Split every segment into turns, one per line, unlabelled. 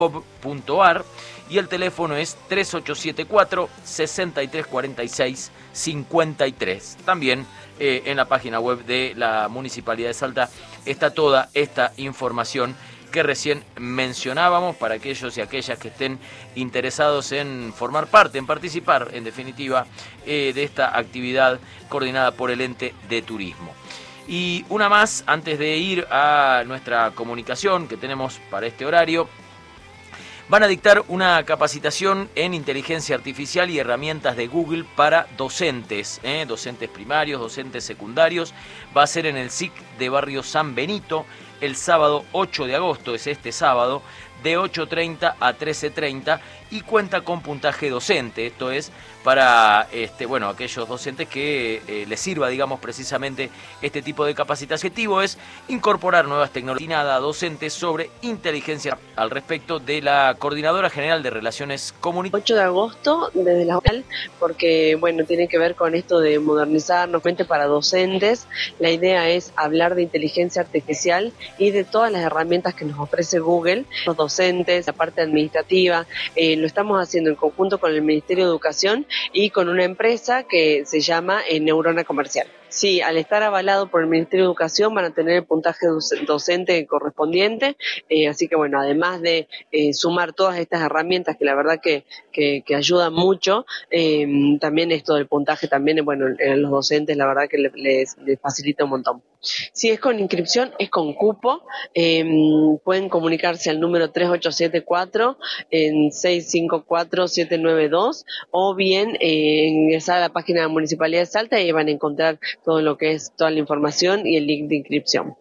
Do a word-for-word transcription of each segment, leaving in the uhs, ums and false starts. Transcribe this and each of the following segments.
punto ar y el teléfono es tres ocho siete cuatro, seis tres cuatro seis, cinco tres. También eh, en la página web de la Municipalidad de Salta está toda esta información que recién mencionábamos para aquellos y aquellas que estén interesados en formar parte, en participar, en definitiva, eh, de esta actividad coordinada por el ente de turismo. Y una más, antes de ir a nuestra comunicación que tenemos para este horario, van a dictar una capacitación en inteligencia artificial y herramientas de Google para docentes, ¿eh? docentes primarios, docentes secundarios. Va a ser en el S I C de Barrio San Benito el sábado ocho de agosto, es este sábado, de ocho treinta a trece treinta y cuenta con puntaje docente. Esto es para este, bueno, aquellos docentes que eh, les sirva, digamos, precisamente este tipo de capacitación. El objetivo es incorporar nuevas tecnologías destinada a docentes sobre inteligencia al respecto de la Coordinadora General de Relaciones Comunitarias.
ocho de agosto, desde la porque bueno, tiene que ver con esto de modernizarnos para docentes. La idea es hablar de inteligencia artificial y de todas las herramientas que nos ofrece Google, los docentes, la parte administrativa. Eh, lo estamos haciendo en conjunto con el Ministerio de Educación y con una empresa que se llama eh, Neurona Comercial. Sí, al estar avalado por el Ministerio de Educación van a tener el puntaje docente correspondiente, eh, así que bueno, además de eh, sumar todas estas herramientas que la verdad que, que, que ayudan mucho, eh, también esto del puntaje también, bueno, en los docentes la verdad que les, les, les facilita un montón. Si es con inscripción, es con cupo, eh, pueden comunicarse al número tres ocho siete cuatro en seis cinco cuatro siete nueve dos o bien eh, ingresar a la página de la Municipalidad de Salta y van a encontrar todo lo que es toda la información y el link de inscripción.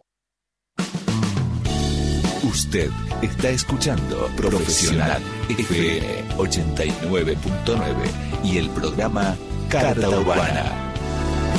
Usted está escuchando Profesional F M ochenta y nueve punto nueve y el programa Carta Urbana.